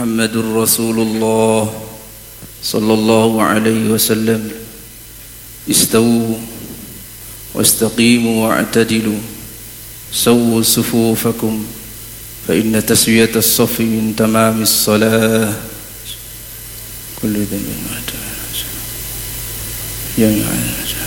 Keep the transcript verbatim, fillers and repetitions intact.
محمد رسول الله صلى الله عليه وسلم استووا واستقيموا واعتدلوا سووا صفوفكم فإن تسوية الصف من تمام الصلاة كل ذنب ما